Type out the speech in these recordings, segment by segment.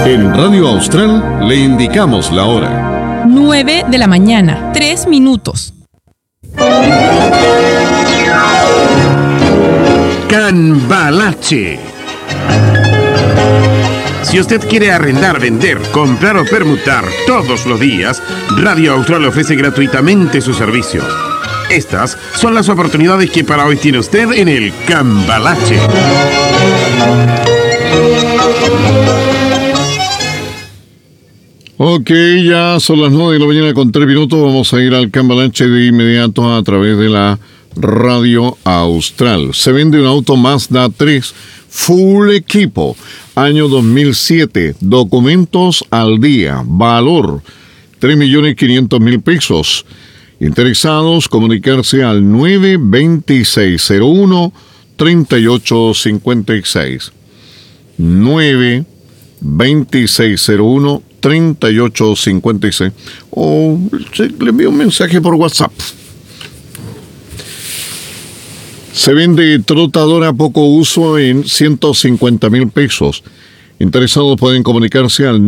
En Radio Austral le indicamos la hora. 9 de la mañana, 3 minutos. Cambalache. Si usted quiere arrendar, vender, comprar o permutar todos los días, Radio Austral ofrece gratuitamente sus servicios. Estas son las oportunidades que para hoy tiene usted en el Cambalache. Ok, ya son las 9 de la mañana con 3 minutos. Vamos a ir al Cambalache de inmediato a través de la Radio Austral. Se vende un auto Mazda 3 full equipo, año 2007, documentos al día, valor 3.500.000 pesos. Interesados, comunicarse al 92601-3856. 92601-3856. O le envío un mensaje por WhatsApp. Se vende trotadora poco uso en 150.000 pesos. Interesados pueden comunicarse al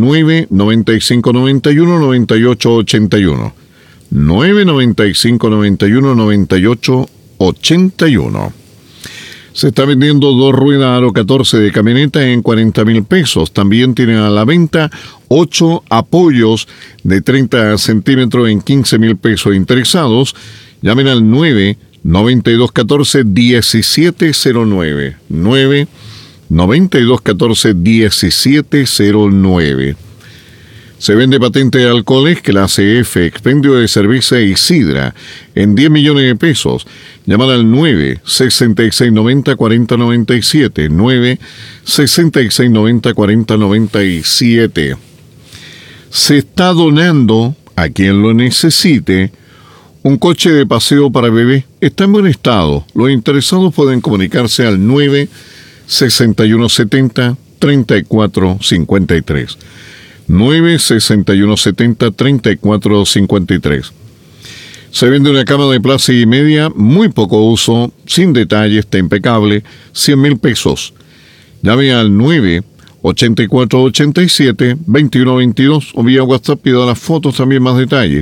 99591-9881. 99591-9881. Se está vendiendo 2 ruedas aro 14 de camioneta en 40.000 pesos. También tienen a la venta 8 apoyos de 30 centímetros en 15.000 pesos. Interesados, llamen al 99214-1709. 99214-1709. Se vende patente de alcoholes, clase F, expendio de cerveza y sidra en 10 millones de pesos. Llamar al 96690-4097. 96690-4097. Se está donando a quien lo necesite un coche de paseo para bebé. Está en buen estado. Los interesados pueden comunicarse al 96170-3453. 96170-3453. Se vende una cama de plaza y media, muy poco uso, sin detalle, está impecable, 100.000 pesos. Llame al 98487-2122 o vía WhatsApp pida las fotos, también más detalle.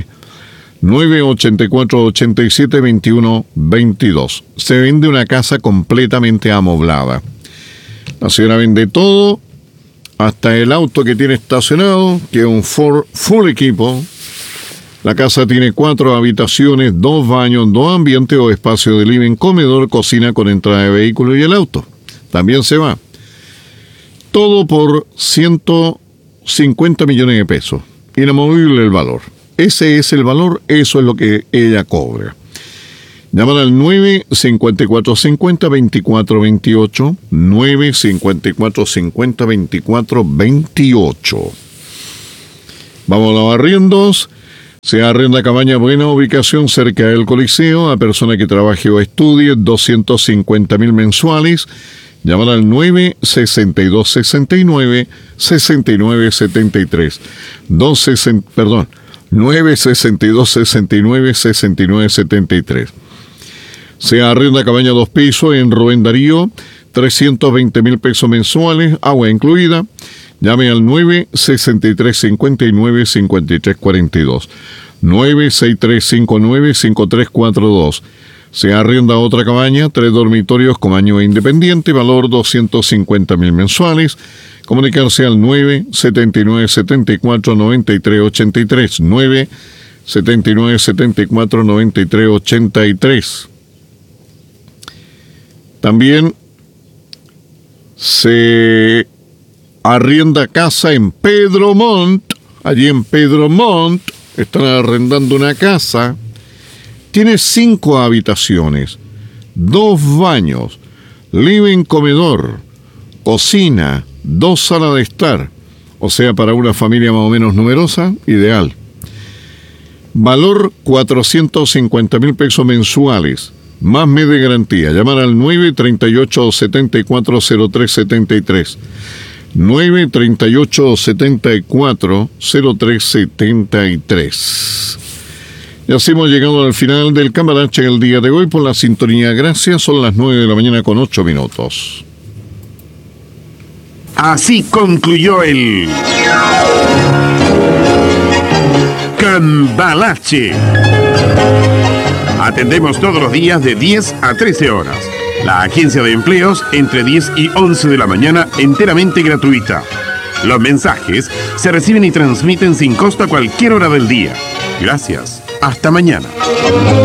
98487-2122. Se vende una casa completamente amoblada. La señora vende todo, hasta el auto que tiene estacionado, que es un Ford full equipo. La casa tiene 4 habitaciones, 2 baños, 2 ambientes o espacio de living, comedor, cocina con entrada de vehículo y el auto. También se va. Todo por 150 millones de pesos. Inamovible el valor. Ese es el valor, eso es lo que ella cobra. Llaman al 95450-2428, 95450-2428. Vamos a los arriendos. Se arrenda cabaña buena ubicación cerca del Coliseo a persona que trabaje o estudie, 250.000 mensuales. Llaman al 96269-6973. 96269-6973. Se arrenda cabaña 2 pisos en Rubén Darío, 320.000 pesos mensuales, agua incluida. Llame al 96359-5342. 96359-5342. Se arrenda otra cabaña, 3 dormitorios con baño independiente, valor 250.000 mensuales. Comunicarse al 979-74-9383. 979-74-9383. También se arrienda casa en Pedro Montt. Allí en Pedro Montt están arrendando una casa. Tiene 5 habitaciones, 2 baños, living, comedor, cocina, 2 salas de estar. O sea, para una familia más o menos numerosa, ideal. Valor 450.000 pesos mensuales. Más mes de garantía. Llamar al 938-740373. 938-740373. Y así hemos llegado al final del Cambalache el día de hoy por la sintonía. Gracias. Son las 9 de la mañana con 8 minutos. Así concluyó el Cambalache. Atendemos todos los días de 10 a 13 horas. La agencia de empleos entre 10 y 11 de la mañana, enteramente gratuita. Los mensajes se reciben y transmiten sin costo a cualquier hora del día. Gracias. Hasta mañana.